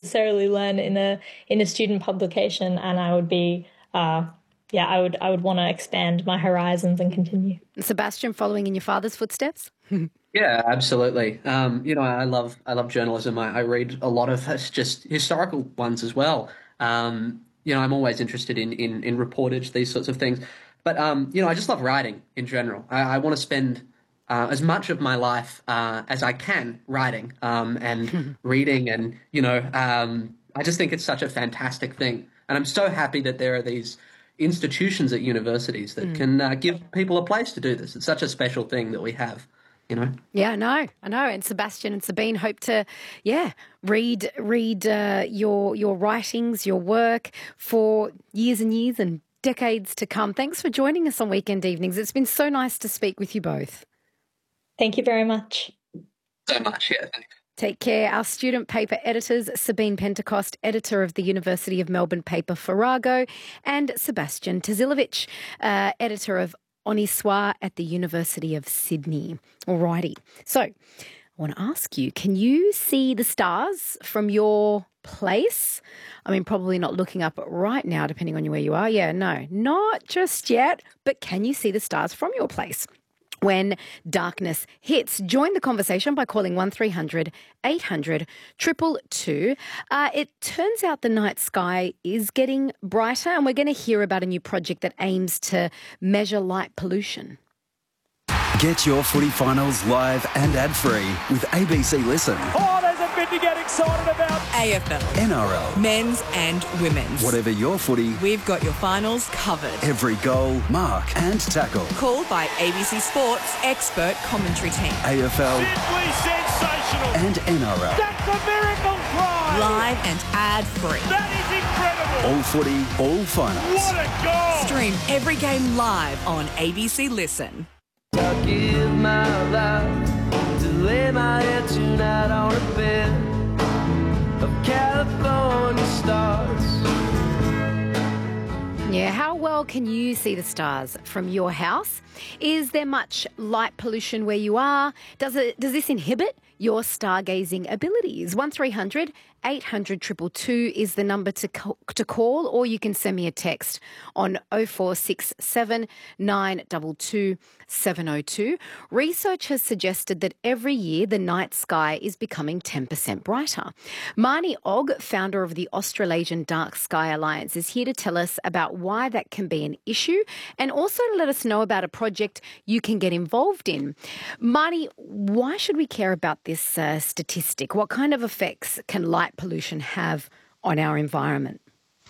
necessarily learn in a student publication, and I would be I would want to expand my horizons and continue. Sebastian, following in your father's footsteps? Yeah, absolutely. I love journalism. I read a lot of just historical ones as well. I'm always interested in reportage, these sorts of things. But I just love writing in general. I want to spend as much of my life as I can writing and reading, and I just think it's such a fantastic thing. And I'm so happy that there are these institutions at universities that can give people a place to do this. It's such a special thing that we have. Yeah, I know. And Sebastian and Sabine hope to, read your writings, your work for years and years and decades to come. Thanks for joining us on Weekend Evenings. It's been so nice to speak with you both. Thank you very much. So much, yeah. Thanks. Take care. Our student paper editors, Sabine Pentecost, editor of the University of Melbourne paper Farrago, and Sebastian Tazilovic, editor of Oniswa at the University of Sydney. Alrighty. So I want to ask you, can you see the stars from your place? I mean, probably not looking up right now, depending on where you are. Yeah, no, not just yet. But can you see the stars from your place when darkness hits? Join the conversation by calling 1300 800 222. It turns out the night sky is getting brighter, and we're going to hear about a new project that aims to measure light pollution. Get your footy finals live and ad-free with ABC Listen. Oh, there's a bit to get excited about. AFL, NRL, men's and women's. Whatever your footy, We've got your finals covered. every goal, mark and tackle. Called by ABC Sports expert commentary team. AFL Simply sensational. and NRL. That's a miracle try. Live and ad-free. That is incredible. All footy, all finals. What a goal. Stream every game live on ABC Listen. I'll give my life to lay my head tonight on a bed of California stars. Yeah, how well can you see the stars from your house? Is there much light pollution where you are? Does this inhibit your stargazing abilities? 1300 800 222 is the number to call, or you can send me a text on 0467 922 702. Research has suggested that every year the night sky is becoming 10% brighter. Marnie Ogg, founder of the Australasian Dark Sky Alliance, is here to tell us about why that can be an issue, and also to let us know about a project you can get involved in. Marnie, why should we care about this statistic? What kind of effects can light pollution have on our environment?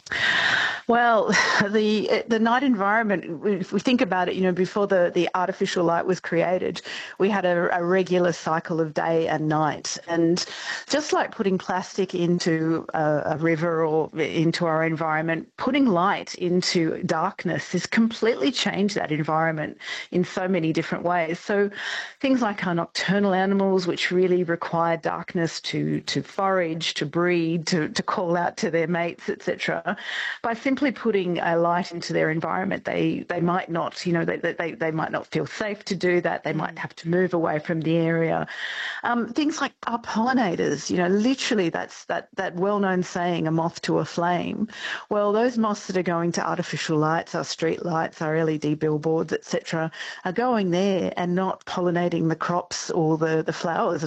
Well, the night environment, if we think about it, before the artificial light was created, we had a regular cycle of day and night. And just like putting plastic into a river or into our environment, putting light into darkness has completely changed that environment in so many different ways. So things like our nocturnal animals, which really require darkness to forage, to breed, to call out to their mates, etc. By simply putting a light into their environment, they might not, they might not feel safe to do that. They might have to move away from the area. Things like our pollinators, literally that's that well-known saying, a moth to a flame. Well, those moths that are going to artificial lights, our street lights, our LED billboards, etc., are going there and not pollinating the crops or the flowers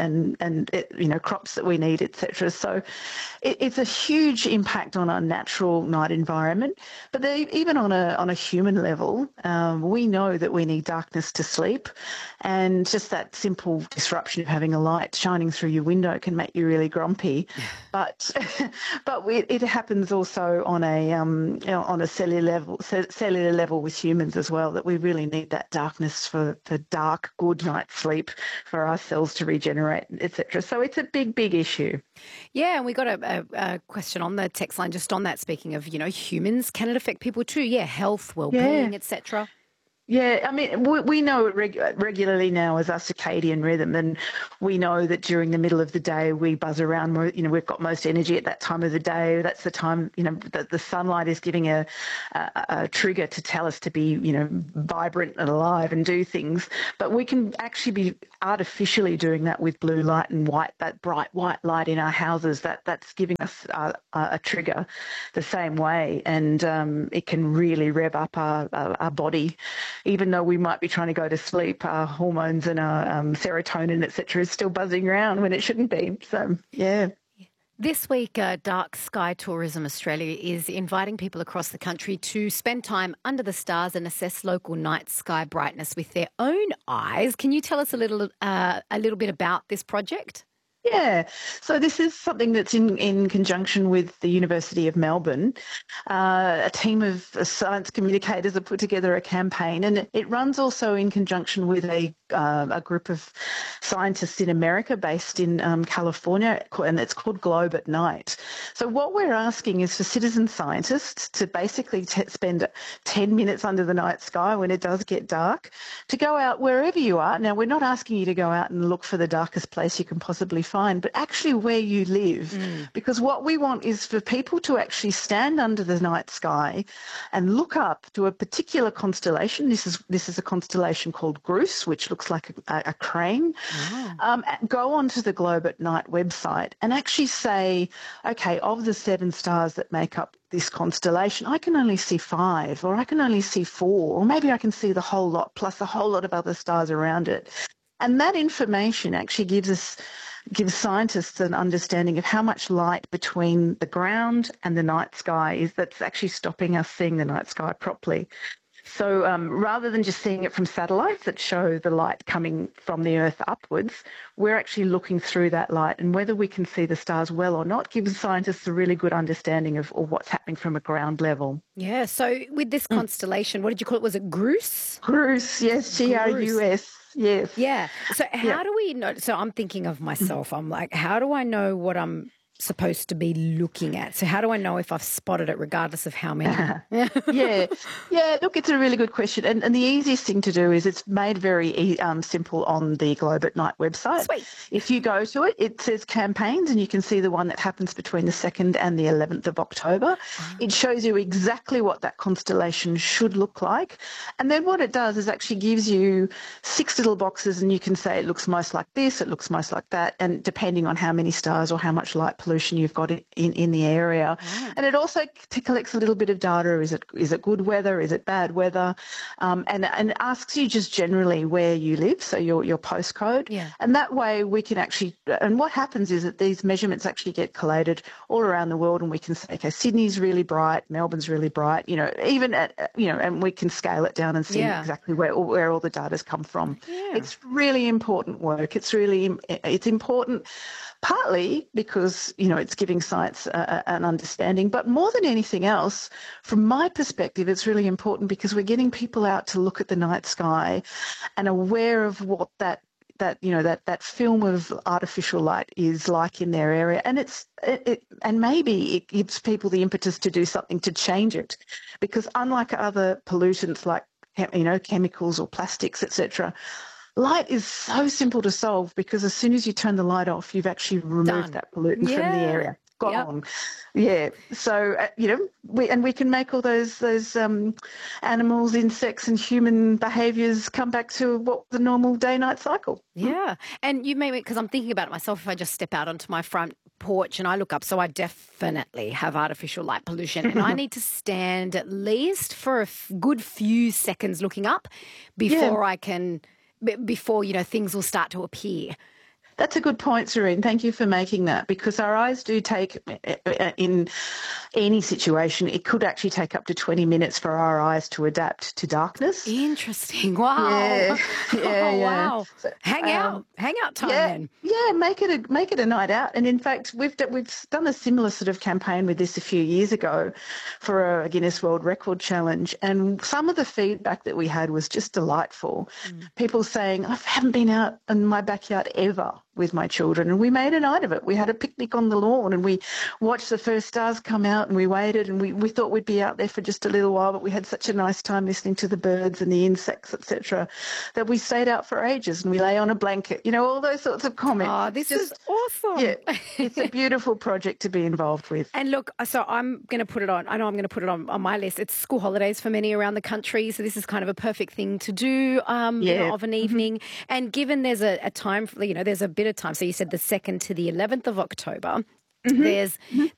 and crops that we need, etc. So it's a huge impact on our natural night environment. But even on a human level, we know that we need darkness to sleep, and just that simple disruption of having a light shining through your window can make you really grumpy. But it happens also on a cellular level with humans as well, that we really need that darkness for dark, good night's sleep, for our cells to regenerate, etc. So it's a big issue. Yeah, and we got a question on the text line just on that, speaking of, humans. Can it affect people too? Yeah, health, well-being, etc. Yeah, I mean, we know it regularly now as our circadian rhythm, and we know that during the middle of the day we buzz around. We've got most energy at that time of the day. That's the time, that the sunlight is giving a trigger to tell us to be, vibrant and alive and do things. But we can actually be artificially doing that with blue light and white, that bright white light in our houses. That's giving us a trigger the same way, and it can really rev up our body. Even though we might be trying to go to sleep, our hormones and our serotonin, etc., is still buzzing around when it shouldn't be. So, yeah. This week, Dark Sky Tourism Australia is inviting people across the country to spend time under the stars and assess local night sky brightness with their own eyes. Can you tell us a little bit about this project? Yeah, so this is something that's in conjunction with the University of Melbourne. A team of science communicators have put together a campaign, and it runs also in conjunction with a group of scientists in America based in California, and it's called Globe at Night. So what we're asking is for citizen scientists to basically spend 10 minutes under the night sky when it does get dark, to go out wherever you are. Now, we're not asking you to go out and look for the darkest place you can possibly find, but actually where you live. Because what we want is for people to actually stand under the night sky and look up to a particular constellation. This is a constellation called Grus, which looks like a crane. Go onto the Globe at Night website and actually say, okay, of the 7 stars that make up this constellation, I can only see 5, or I can only see 4, or maybe I can see the whole lot plus a whole lot of other stars around it. And that information actually gives scientists an understanding of how much light between the ground and the night sky is that's actually stopping us seeing the night sky properly. So rather than just seeing it from satellites that show the light coming from the Earth upwards, we're actually looking through that light, and whether we can see the stars well or not gives scientists a really good understanding of what's happening from a ground level. Yeah, so with this constellation, what did you call it? Was it Grus? Grus, yes, Grus. Yes. Yeah. So how do we know? So I'm thinking of myself. I'm like, how do I know what I'm supposed to be looking at? So how do I know if I've spotted it regardless of how many? Yeah, look, it's a really good question. And the easiest thing to do is it's made very simple on the Globe at Night website. Sweet. If you go to it, it says campaigns, and you can see the one that happens between the 2nd and the 11th of October. It shows you exactly what that constellation should look like. And then what it does is actually gives you 6 little boxes, and you can say it looks most like this, it looks most like that, and depending on how many stars or how much light pollution you've got in the area. And it also collects a little bit of data. Is it good weather? Is it bad weather? And asks you just generally where you live, so your postcode. Yeah. And that way we can actually, and what happens is that these measurements actually get collated all around the world, and we can say, okay, Sydney's really bright, Melbourne's really bright, even at, and we can scale it down and see exactly where all the data's come from. Yeah. It's really important work. It's important partly because, it's giving science an understanding, but more than anything else, from my perspective, it's really important because we're getting people out to look at the night sky and aware of what that film of artificial light is like in their area, and and maybe it gives people the impetus to do something to change it, because unlike other pollutants like chemicals or plastics, etc., light is so simple to solve, because as soon as you turn the light off, you've actually removed that pollutant from the area. Gone. Yeah. So, we can make all those animals, insects and human behaviours come back to what the normal day-night cycle. Yeah. And you may, because I'm thinking about it myself, if I just step out onto my front porch and I look up, so I definitely have artificial light pollution, and I need to stand at least for a good few seconds looking up before I can... before, things will start to appear. That's a good point, Serene. Thank you for making that, because our eyes do take, in any situation, it could actually take up to 20 minutes for our eyes to adapt to darkness. Interesting. Wow. Yeah. Wow. So, hang out time then. Yeah, make it a night out. And in fact, we've done a similar sort of campaign with this a few years ago for a Guinness World Record challenge, and some of the feedback that we had was just delightful. People saying, I haven't been out in my backyard ever. with my children, and we made a night of it. We had a picnic on the lawn and we watched the first stars come out, and we waited, and we thought we'd be out there for just a little while, but we had such a nice time listening to the birds and the insects, etc., that we stayed out for ages, and we lay on a blanket, all those sorts of comments. Oh, this is awesome. Yeah, it's a beautiful project to be involved with. And look, so I'm going to put it on. I know I'm going to put it on my list. It's school holidays for many around the country, so this is kind of a perfect thing to do of an evening. And given there's a time, there's a bit of time. So you said the 2nd to the 11th of October. There's